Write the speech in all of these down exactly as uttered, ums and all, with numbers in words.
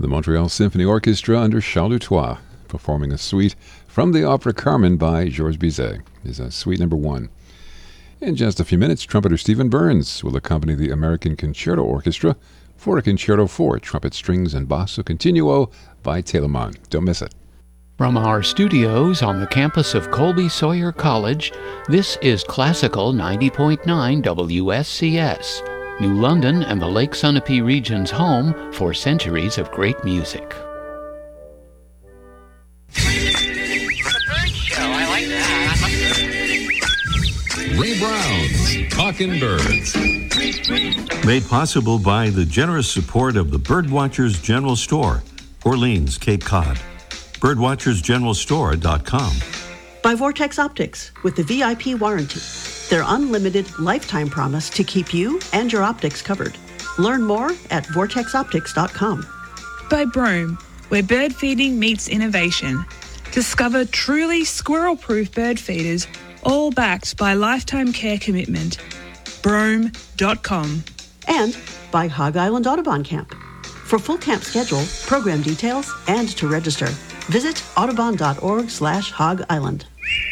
The Montreal Symphony Orchestra under Charles Dutoit, performing a suite from the opera Carmen by Georges Bizet, is a suite number one. In just a few minutes, trumpeter Stephen Burns will accompany the American Concerto Orchestra for a concerto for trumpet, strings, and basso continuo by Telemann. Don't miss it. From our studios on the campus of Colby Sawyer College, this is Classical ninety point nine W S C S, New London and the Lake Sunapee region's home for centuries of great music. Ray Brown's Talkin' Birds. Made possible by the generous support of the Birdwatchers General Store, Orleans, Cape Cod. birdwatchers general store dot com. By Vortex Optics with the V I P warranty, their unlimited lifetime promise to keep you and your optics covered. Learn more at vortex optics dot com. By Brome, where bird feeding meets innovation. Discover truly squirrel-proof bird feeders, all backed by lifetime care commitment. brome dot com. And by Hog Island Audubon Camp. For full camp schedule, program details, and to register, visit audubon dot org slash hog island.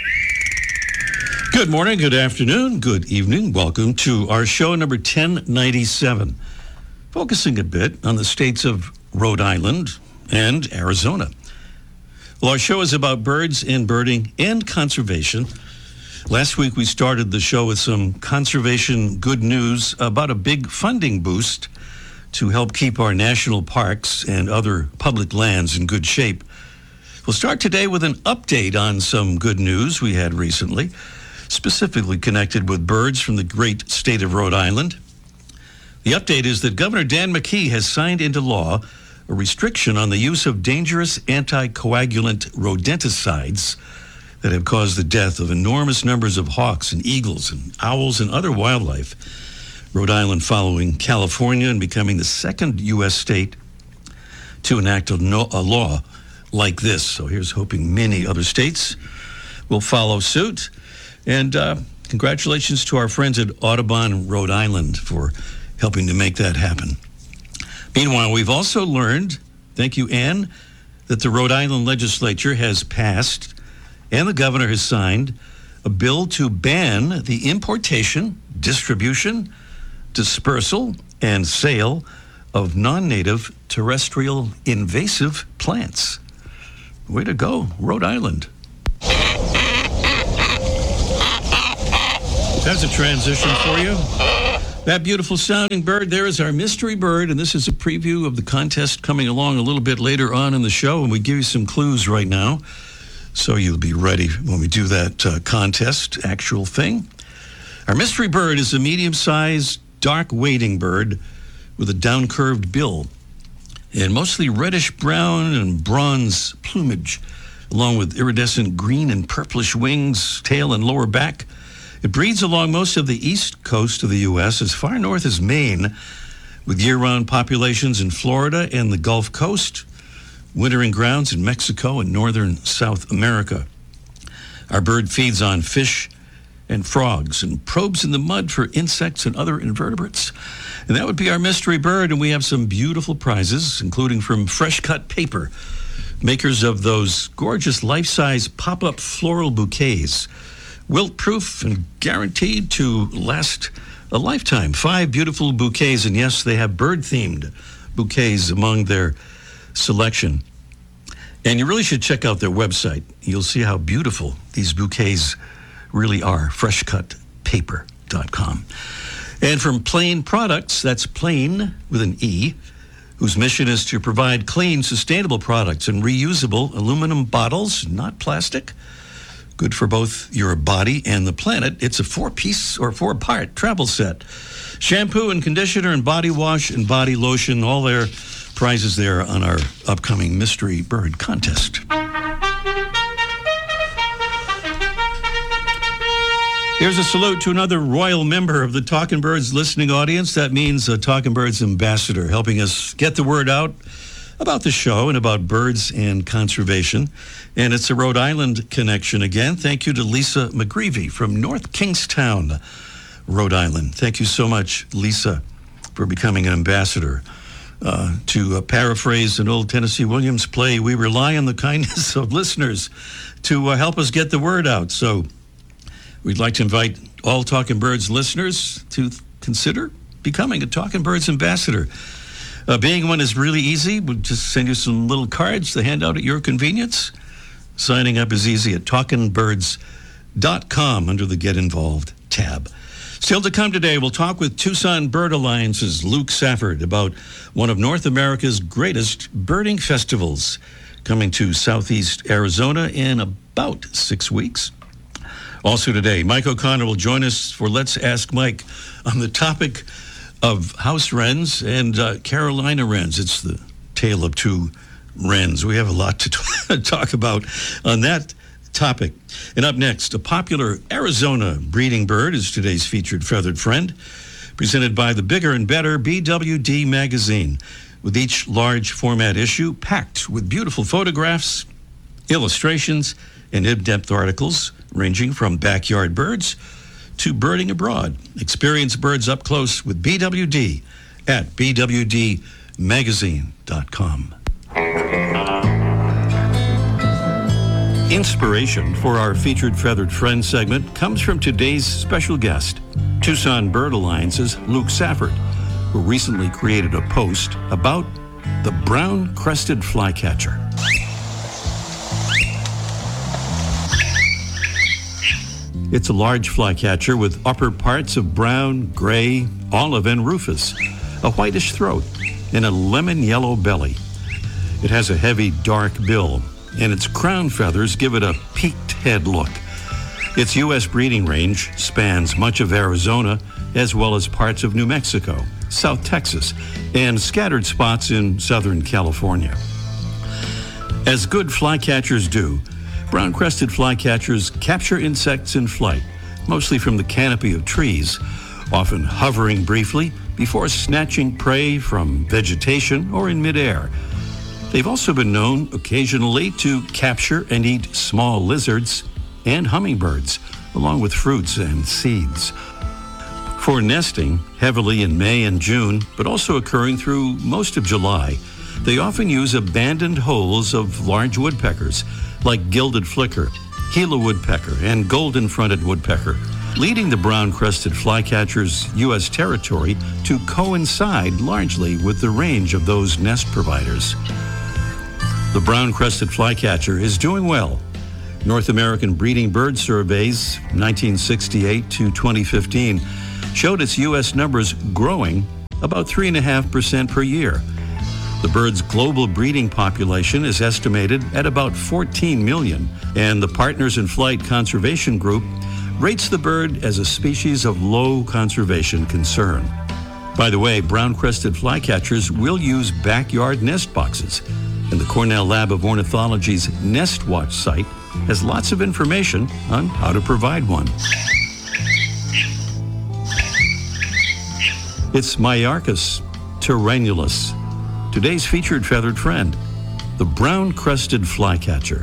Good morning, good afternoon, good evening. Welcome to our show number ten ninety-seven, focusing a bit on the states of Rhode Island and Arizona. Well, our show is about birds and birding and conservation. Last week we started the show with some conservation good news about a big funding boost to help keep our national parks and other public lands in good shape. We'll start today with an update on some good news we had recently, specifically connected with birds from the great state of Rhode Island. The update is that Governor Dan McKee has signed into law a restriction on the use of dangerous anticoagulant rodenticides that have caused the death of enormous numbers of hawks and eagles and owls and other wildlife. Rhode Island following California and becoming the second U S state to enact a, no, a law like this. So here's hoping many other states will follow suit. And uh, congratulations to our friends at Audubon, Rhode Island, for helping to make that happen. Meanwhile, we've also learned, thank you, Ann, that the Rhode Island legislature has passed and the governor has signed a bill to ban the importation, distribution, dispersal, and sale of non-native terrestrial invasive plants. Way to go, Rhode Island. That's a transition for you. That beautiful sounding bird there is our mystery bird, and this is a preview of the contest coming along a little bit later on in the show, and we give you some clues right now, so you'll be ready when we do that uh, contest, actual thing. Our mystery bird is a medium-sized, dark wading bird with a down-curved bill and mostly reddish-brown and bronze plumage, along with iridescent green and purplish wings, tail, and lower back. It breeds along most of the east coast of the U S as far north as Maine, with year-round populations in Florida and the Gulf Coast, wintering grounds in Mexico and northern South America. Our bird feeds on fish and frogs and probes in the mud for insects and other invertebrates. And that would be our mystery bird, and we have some beautiful prizes, including from Fresh Cut Paper, makers of those gorgeous life-size pop-up floral bouquets, wilt-proof and guaranteed to last a lifetime. Five beautiful bouquets, and yes, they have bird-themed bouquets among their selection. And you really should check out their website. You'll see how beautiful these bouquets really are, fresh cut paper dot com. And from Plain Products, that's Plain with an E, whose mission is to provide clean, sustainable products and reusable aluminum bottles, not plastic. Good for both your body and the planet. It's a four-piece or four-part travel set. Shampoo and conditioner and body wash and body lotion, all their prizes there on our upcoming Mystery Bird contest. Here's a salute to another royal member of the Talkin' Birds listening audience. That means a Talkin' Birds ambassador, helping us get the word out about the show and about birds and conservation. And it's a Rhode Island connection again. Thank you to Lisa McGreevy from North Kingstown, Rhode Island. Thank you so much, Lisa, for becoming an ambassador Uh, to uh, paraphrase an old Tennessee Williams play, we rely on the kindness of listeners to uh, help us get the word out. So we'd like to invite all Talking Birds listeners to th- consider becoming a Talking Birds ambassador. Uh, being one is really easy. We'll just send you some little cards to hand out at your convenience. Signing up is easy at talking birds dot com under the Get Involved tab. Still to come today, we'll talk with Tucson Bird Alliance's Luke Safford about one of North America's greatest birding festivals coming to Southeast Arizona in about six weeks. Also today, Mike O'Connor will join us for Let's Ask Mike on the topic of house wrens and uh, Carolina wrens. It's the tale of two wrens. We have a lot to t- talk about on that topic. And up next, a popular Arizona breeding bird is today's featured feathered friend, presented by the Bigger and Better B W D magazine, with each large format issue packed with beautiful photographs, illustrations, and in-depth articles ranging from backyard birds to birding abroad. Experience birds up close with B W D at b w d magazine dot com. Inspiration for our featured feathered friend segment comes from today's special guest, Tucson Bird Alliance's Luke Safford, who recently created a post about the brown-crested flycatcher. It's a large flycatcher with upper parts of brown, gray, olive, and rufous, a whitish throat, and a lemon-yellow belly. It has a heavy, dark bill, and its crown feathers give it a peaked head look. Its U S breeding range spans much of Arizona, as well as parts of New Mexico, South Texas, and scattered spots in Southern California. As good flycatchers do, brown-crested flycatchers capture insects in flight, mostly from the canopy of trees, often hovering briefly before snatching prey from vegetation or in midair. They've also been known occasionally to capture and eat small lizards and hummingbirds, along with fruits and seeds. For nesting, heavily in May and June, but also occurring through most of July, they often use abandoned holes of large woodpeckers, like gilded flicker, Gila woodpecker, and golden-fronted woodpecker, leading the brown-crested flycatcher's U S territory to coincide largely with the range of those nest providers. The brown-crested flycatcher is doing well. North American Breeding Bird Surveys, nineteen sixty-eight to twenty fifteen, showed its U S numbers growing about three point five percent per year. The bird's global breeding population is estimated at about fourteen million, and the Partners in Flight Conservation Group rates the bird as a species of low conservation concern. By the way, brown-crested flycatchers will use backyard nest boxes, and the Cornell Lab of Ornithology's Nest Watch site has lots of information on how to provide one. It's Myarchus tyrannulus, today's featured feathered friend, the brown-crested flycatcher.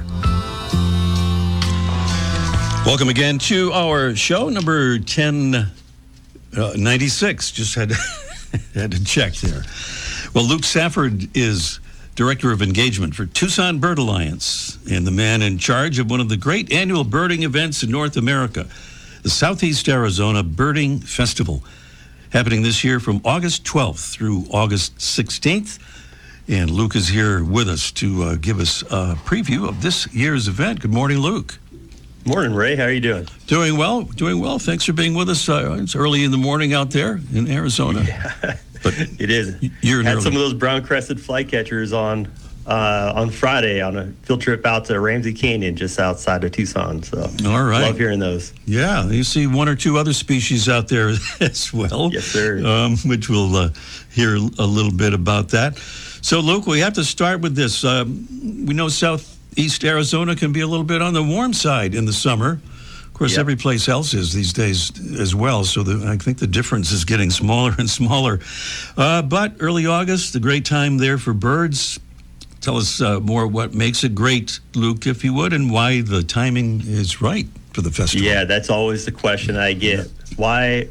Welcome again to our show, number ten ninety-six. Just had to, had to check there. Well, Luke Safford is Director of Engagement for Tucson Bird Alliance and the man in charge of one of the great annual birding events in North America, the Southeast Arizona Birding Festival, happening this year from August twelfth through August sixteenth. And Luke is here with us to uh, give us a preview of this year's event. Good morning, Luke. Morning, Ray. How are you doing? Doing well. Doing well. Thanks for being with us. Uh, it's early in the morning out there in Arizona. Yeah, but it is. You're had early. some of those brown-crested flycatchers on uh, on Friday on a field trip out to Ramsey Canyon, just outside of Tucson. So, all right. Love hearing those. Yeah, you see one or two other species out there as well. Yes, sir. Um, which we'll uh, hear a little bit about that. So, Luke, we have to start with this. Um, we know Southeast Arizona can be a little bit on the warm side in the summer. Of course, Yep. every place else is these days as well. So the, I think the difference is getting smaller and smaller. Uh, but early August, the great time there for birds. Tell us uh, more what makes it great, Luke, if you would, and why the timing is right for the festival. Yeah, that's always the question I get. Why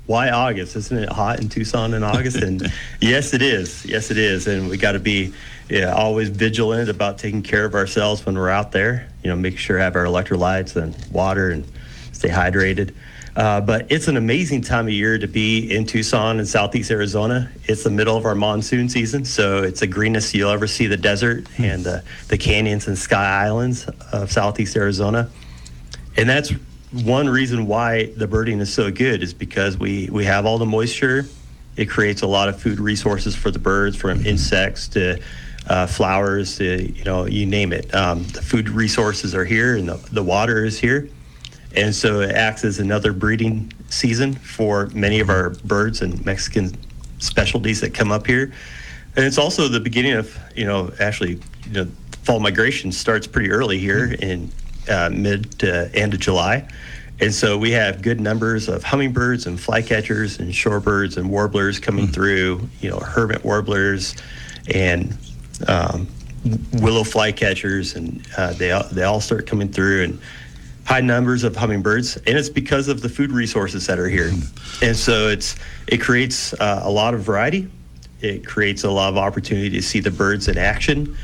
why August? Isn't it hot in Tucson in August? And yes, it is. Yes, it is. And we got to be yeah, always vigilant about taking care of ourselves when we're out there. You know, making sure to have our electrolytes and water and stay hydrated. Uh, but it's an amazing time of year to be in Tucson and Southeast Arizona. It's the middle of our monsoon season, so it's the greenest you'll ever see the desert and uh, the canyons and sky islands of Southeast Arizona. And that's one reason why the birding is so good, is because we, we have all the moisture. It creates a lot of food resources for the birds, from insects to uh, flowers to, you know, you name it. Um, the food resources are here, and the, the water is here. And so it acts as another breeding season for many of our birds and Mexican specialties that come up here. And it's also the beginning of, you know, actually, you know, fall migration starts pretty early here in uh, mid to end of July. And so we have good numbers of hummingbirds and flycatchers and shorebirds and warblers coming mm-hmm. through, you know, hermit warblers and um, willow flycatchers, and uh, they, all, they all start coming through, and high numbers of hummingbirds, and it's because of the food resources that are here. And so it's it creates uh, a lot of variety. It creates a lot of opportunity to see the birds in action.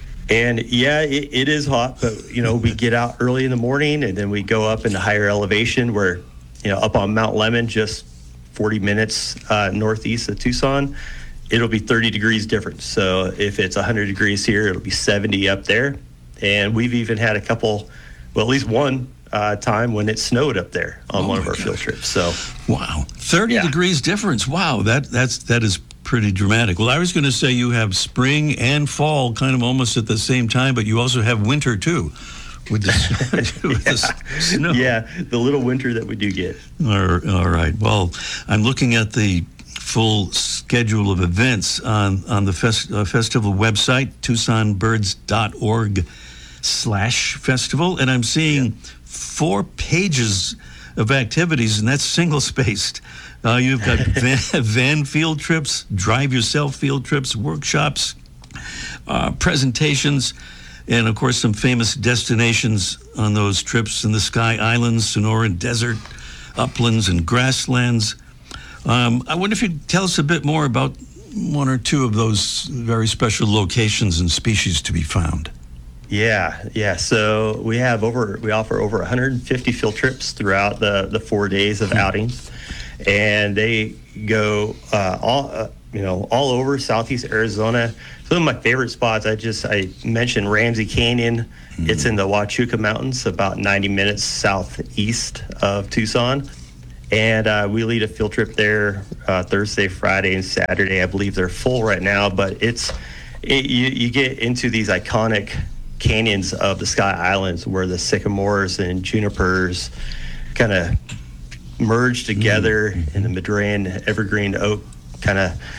And yeah, it, it is hot, but you know, we get out early in the morning, and then we go up into higher elevation where, you know, up on Mount Lemmon, just forty minutes uh, northeast of Tucson, it'll be thirty degrees different. So if it's one hundred degrees here, it'll be seventy up there. And we've even had a couple, well, at least one uh, time when it snowed up there on oh one of our gosh. field trips. So, wow, thirty yeah. degrees difference. Wow, that that's that is pretty dramatic. Well, I was going to say you have spring and fall kind of almost at the same time, but you also have winter too, with the, with yeah. the snow. Yeah, the little winter that we do get. All, all right. Well, I'm looking at the full schedule of events on on the fest, uh, festival website, tucson birds dot org. slash festival, and I'm seeing yeah. four pages of activities, and that's single spaced. Uh, you've got van, van field trips, drive yourself field trips, workshops, uh, presentations, and of course some famous destinations on those trips in the Sky Islands, Sonoran Desert, uplands and grasslands. Um, I wonder if you'd tell us a bit more about one or two of those very special locations and species to be found. Yeah, yeah. So we have over, we offer over one hundred fifty field trips throughout the, the four days of outings, and they go uh, all, uh, you know, all over Southeast Arizona. Some of my favorite spots, I just, I mentioned Ramsey Canyon. Mm-hmm. It's in the Huachuca Mountains, about ninety minutes southeast of Tucson. And uh, we lead a field trip there uh, Thursday, Friday, and Saturday. I believe they're full right now, but it's, it, you, you get into these iconic canyons of the Sky Islands where the sycamores and junipers kind of merge together mm-hmm. in the Madrean evergreen oak kind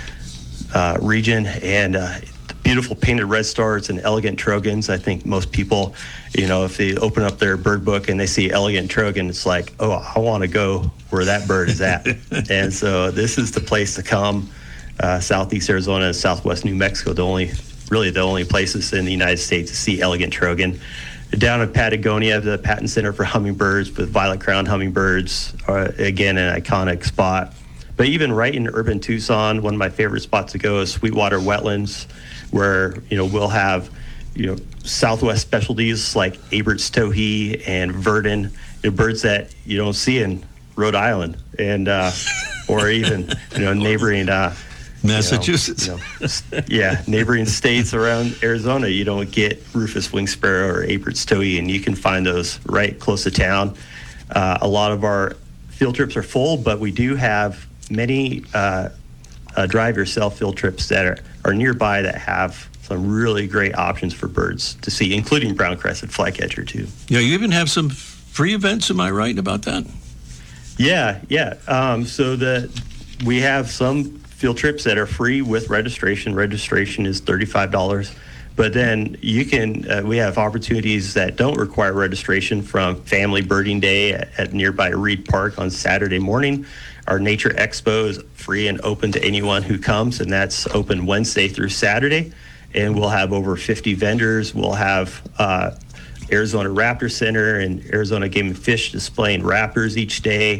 of uh, region, and uh, beautiful painted red stars and elegant trogons. I think most people, you know, if they open up their bird book and they see elegant trogon, it's like, oh, I want to go where that bird is at. And so this is the place to come. Uh, Southeast Arizona and Southwest New Mexico, the only really the only places in the United States to see elegant trogon. Down in Patagonia, the Patton Center for Hummingbirds with violet-crowned hummingbirds are, again, an iconic spot. But even right in urban Tucson, one of my favorite spots to go is Sweetwater Wetlands, where, you know, we'll have, you know, Southwest specialties like Abert's towhee and verdin, you know, birds that you don't see in Rhode Island, and uh, or even, you know, neighboring uh, Massachusetts. You know, you know, yeah, neighboring states around Arizona, you don't get Rufous winged sparrow or Abert's towhee, and you can find those right close to town. Uh, a lot of our field trips are full, but we do have many uh, uh, drive yourself field trips that are, are nearby that have some really great options for birds to see, including brown-crested flycatcher too. Yeah, you even have some free events. Am I right about that? Yeah, yeah. Um, so the we have some field trips that are free with registration. Registration is thirty-five dollars. But then you can, uh, we have opportunities that don't require registration, from Family Birding Day at, at nearby Reed Park on Saturday morning. Our Nature Expo is free and open to anyone who comes, and that's open Wednesday through Saturday. And we'll have over fifty vendors. We'll have uh, Arizona Raptor Center and Arizona Game and Fish displaying raptors each day.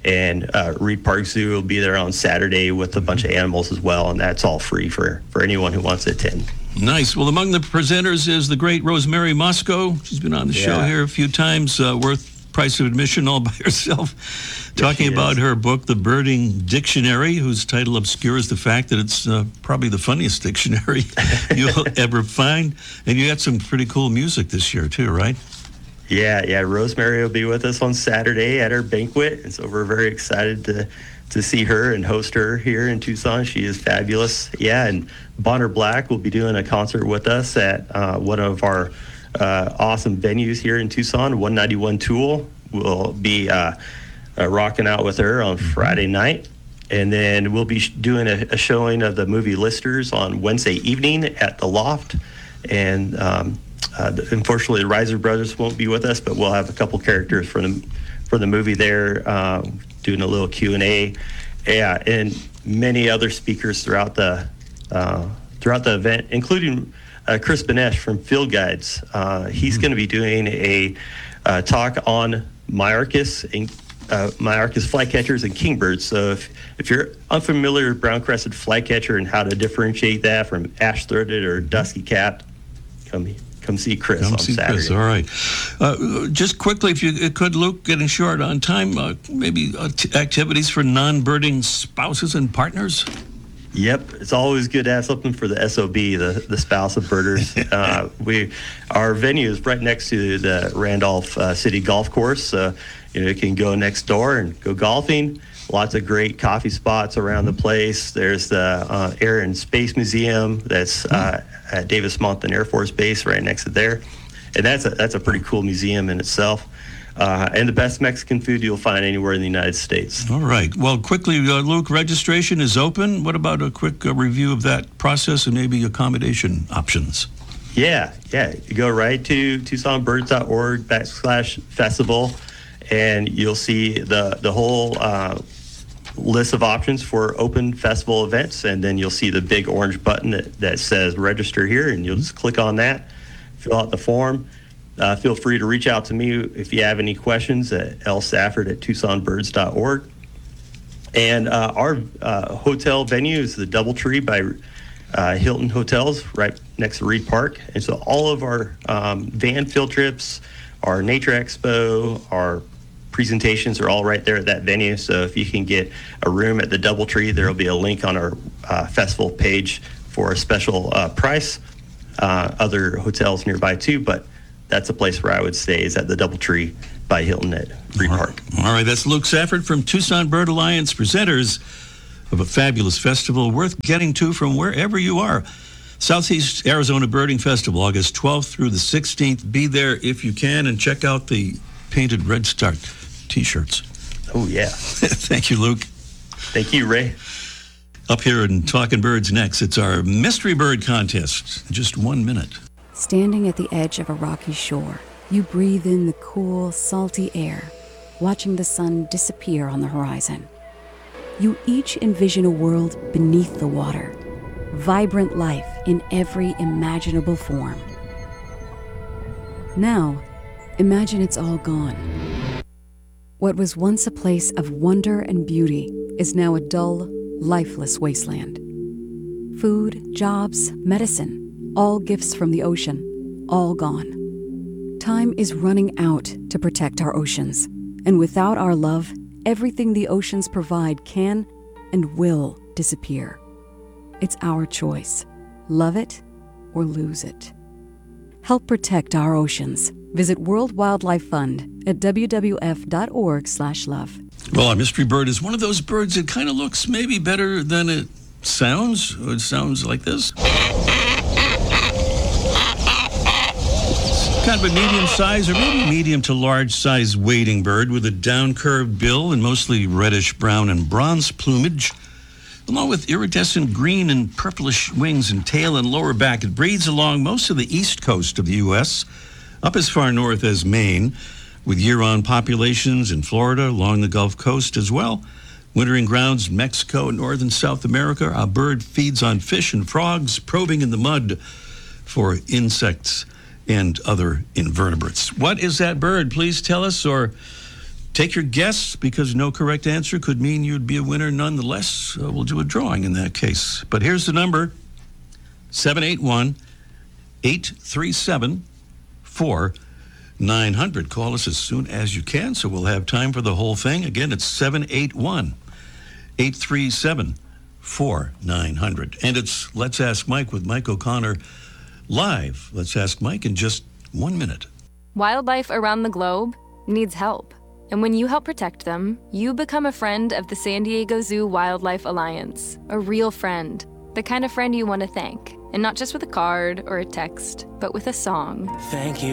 And uh, Reed Park Zoo will be there on Saturday with a bunch of animals as well, and that's all free for, for anyone who wants to attend. Nice. Well, among the presenters is the great Rosemary Mosco. She's been on the yeah. show here a few times, uh, worth price of admission all by herself, talking about is. her book, The Birding Dictionary, whose title obscures the fact that it's uh, probably the funniest dictionary you'll ever find. And you had some pretty cool music this year, too, right? Yeah, yeah. Rosemary will be with us on Saturday at our banquet, and so we're very excited to to see her and host her here in Tucson. She is fabulous. Yeah, and Bonner Black will be doing a concert with us at uh, one of our uh, awesome venues here in Tucson. one ninety-one Tool will be uh, uh, rocking out with her on Friday night. And then we'll be sh- doing a, a showing of the movie Listers on Wednesday evening at the Loft. And um, uh, unfortunately, the Reiser Brothers won't be with us, but we'll have a couple characters from the, from the movie there, um, doing a little Q and A. Yeah, and many other speakers throughout the uh, throughout the event, including uh, Chris Benesh from Field Guides. Uh, he's mm-hmm. going to be doing a uh, talk on Myarchus and uh, Myarchus flycatchers and kingbirds. So if, if you're unfamiliar with brown-crested flycatcher and how to differentiate that from ash-throated or dusky-capped, come come see Chris come on see Saturday. Chris. All right. Uh, just quickly, if you could, Luke, getting short on time, uh, maybe uh, t- activities for non-birding spouses and partners? Yep, it's always good to have something for the S O B, the, the spouse of birders. uh, we, our venue is right next to the Randolph uh, City Golf Course. Uh, you know, you can go next door and go golfing. Lots of great coffee spots around the place. There's the uh, Air and Space Museum that's uh, at Davis Monthan Air Force Base right next to there. And that's a, that's a pretty cool museum in itself. Uh, and the best Mexican food you'll find anywhere in the United States. All right. Well, quickly, uh, Luke, registration is open. What about a quick uh, review of that process and maybe accommodation options? Yeah, yeah. You go right to tucson birds dot org backslash festival, and you'll see the, the whole uh, list of options for open festival events, and then you'll see the big orange button that, that says register here, and you'll just click on that, fill out the form. Uh, feel free to reach out to me if you have any questions at l safford at tucson birds dot org. And uh, our uh, hotel venue is the Doubletree by uh, Hilton Hotels right next to Reed Park. And so all of our um, van field trips, our Nature Expo, our presentations are all right there at that venue. So if you can get a room at the Doubletree, there will be a link on our uh, festival page for a special uh, price. Uh, other hotels nearby too, but that's a place where I would stay, is at the Doubletree by Hilton at Reed Park. All right, that's Luke Safford from Tucson Bird Alliance, presenters of a fabulous festival worth getting to from wherever you are. Southeast Arizona Birding Festival, August twelfth through the sixteenth. Be there if you can, and check out the painted Red Star T-shirts. Oh, yeah. Thank you, Luke. Thank you, Ray. Up here in Talking Birds next, it's our Mystery Bird Contest. Just one minute. Standing at the edge of a rocky shore, you breathe in the cool, salty air, watching the sun disappear on the horizon. You each envision a world beneath the water, vibrant life in every imaginable form. Now, imagine it's all gone. What was once a place of wonder and beauty is now a dull, lifeless wasteland. Food, jobs, medicine, all gifts from the ocean, all gone. Time is running out to protect our oceans, and without our love, everything the oceans provide can and will disappear. It's our choice. Love it or lose it. Help protect our oceans. Visit World Wildlife Fund at w w f dot org slash love. Well, our mystery bird is one of those birds that kind of looks maybe better than it sounds. It sounds like this. Kind of a medium size or maybe medium to large size wading bird with a down curved bill and mostly reddish brown and bronze plumage, along with iridescent green and purplish wings and tail and lower back. It breeds along most of the east coast of the U S, up as far north as Maine, with year-round populations in Florida, along the Gulf Coast as well. Wintering grounds in Mexico and North and South America. Our bird feeds on fish and frogs, probing in the mud for insects and other invertebrates. What is that bird? Please tell us, or take your guess, because no correct answer could mean you'd be a winner nonetheless. Uh, we'll do a drawing in that case. But here's the number, seven eight one, eight three seven, four nine hundred. Call us as soon as you can, so we'll have time for the whole thing. Again, it's seven eight one, eight three seven, four nine hundred. And it's Let's Ask Mike with Mike O'Connor live. Let's Ask Mike in just one minute. Wildlife around the globe needs help. And when you help protect them, you become a friend of the San Diego Zoo Wildlife Alliance. A real friend. The kind of friend you want to thank. And not just with a card or a text, but with a song. Thank you